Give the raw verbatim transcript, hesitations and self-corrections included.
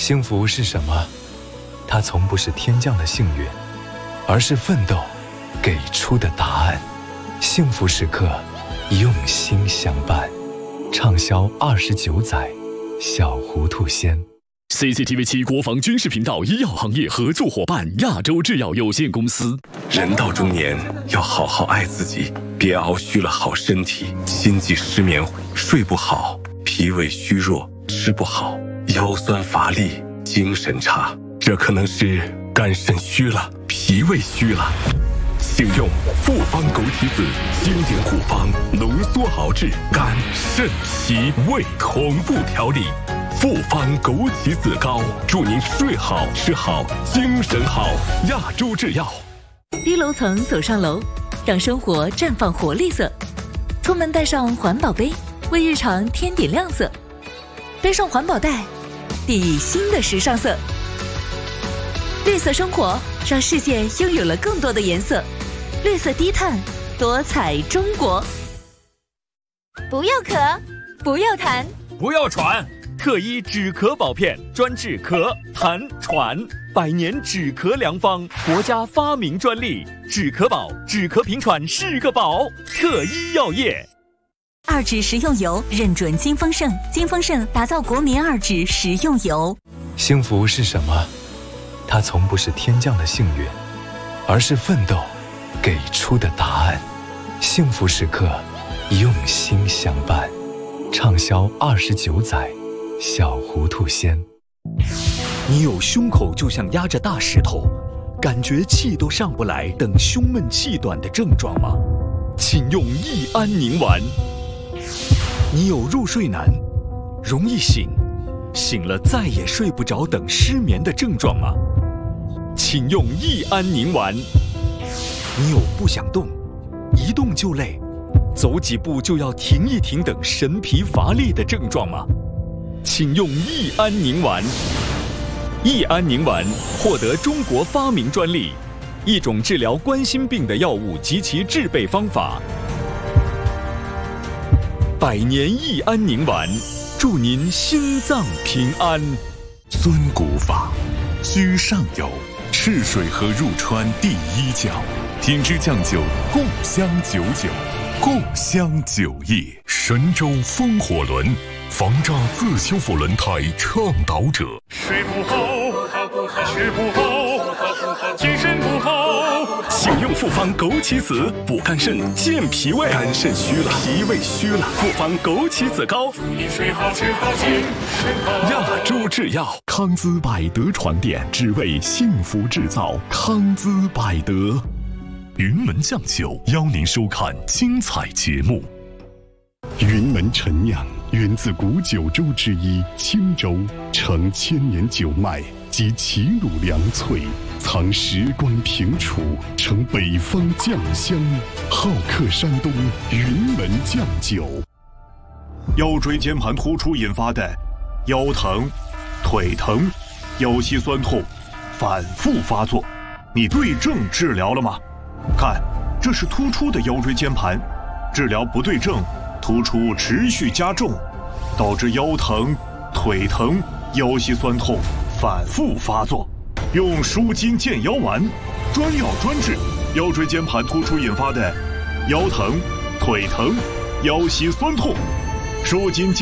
幸福是什么？它从不是天降的幸运，而是奋斗给出的答案。幸福时刻，用心相伴，畅销二十九载。小糊涂仙。 C C T V 七国防军事频道医药行业合作伙伴亚洲制药有限公司。 人到中年，要好好爱自己，别熬虚了好身体。心悸失眠，睡不好，脾胃虚弱，吃不好，腰酸乏力，精神差，这可能是肝肾虚了，脾胃虚了。请用复方枸杞子经典古方浓缩熬制肝肾脾胃同步调理。复方枸杞子膏，祝您睡好吃好精神好。亚洲制药。 低楼层走上楼，让生活绽放活力色。出门带上环保杯，为日常添点亮色。背上环保袋，递以新的时尚色。绿色生活，让世界拥有了更多的颜色。绿色低碳，多彩中国。 不要咳，不要痰， 不要喘。特一止咳宝片，专治咳、痰、喘，百年止咳良方，国家发明专利。止咳宝，止咳平喘是个宝。特一药业。 二指食用油认准金丰盛，金丰盛打造国民二指食用油。 幸福是什么？它从不是天降的幸运，而是奋斗给出的答案。幸福时刻，用心相伴，畅销二十九载。小糊涂仙。 你有胸口就像压着大石头，感觉气都上不来等胸闷气短的症状吗？请用益安宁丸。你有入睡难，容易醒，醒了再也睡不着等失眠的症状吗？请用益安宁丸。你有不想动，一动就累，走几步就要停一停等神疲乏力的症状吗？请用益安宁丸。益安宁丸获得中国发明专利，一种治疗冠心病的药物及其制备方法。百年益安宁丸，祝您心脏平安。 尊古法，居上游，赤水河入川第一角，品质酱酒，共襄九九，共襄酒业。神州风火轮，防诈自修复轮胎倡导者。 睡不好，好不好？吃不好，好不好？精神不好。 请用复方枸杞子补肝肾健脾胃， 肝肾虚了，脾胃虚了。 复方枸杞子膏， 祝你睡好吃好精神好。 亚洲制药。 康姿百德床垫，只为幸福制造。康姿百德。云门酱酒邀您收看精彩节目。云门陈酿源自古九州之一青州，承千年酒脉及齐鲁良萃，藏时光平楚，成北方酱香，好客山东云门酱酒。 腰椎间盘突出引发的腰疼、腿疼、腰膝酸痛反复发作，你对症治疗了吗？看，这是突出的腰椎间盘，治疗不对症，突出持续加重，导致腰疼、腿疼、腰膝酸痛反复发作。用舒筋健腰丸，专药专治腰椎间盘突出引发的腰疼、腿疼、腰膝酸痛。舒筋健